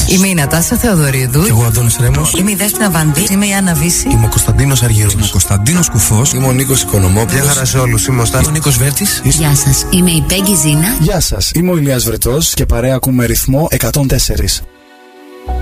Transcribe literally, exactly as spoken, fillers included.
Είμαι η Νατάσα Θεοδωρίδου. Και εγώ Αντώνης Ρέμος. Είμαι η Δέσποινα Βανδύ. Είμαι η Άννα Βύση. Είμαι ο Κωνσταντίνος Αργύρος. Είμαι ο Κωνσταντίνος Κουφός. Είμαι ο Νίκος Οικονομόπουλος. Γεια χαρά σε όλους. Είμαι ο Στάθης. Είμαι ο Νίκος Βέρτης. Γεια σας. Είμαι η Πέγγι Ζήνα. Γεια σας. Είμαι ο Ηλίας Βρετός και παρέα ακούμε Ρυθμό εκατόν τέσσερα.